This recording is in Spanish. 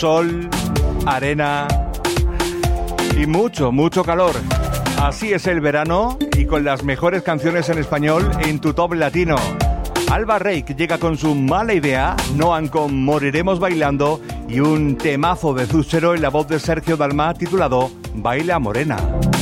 sol, arena y mucho, mucho calor. Así es el verano y con las mejores canciones en español en tu top latino. Alba Reich llega con su Mala Idea, Noan con Moriremos Bailando y un temazo de Zucchero en la voz de Sergio Dalma titulado Baila Morena.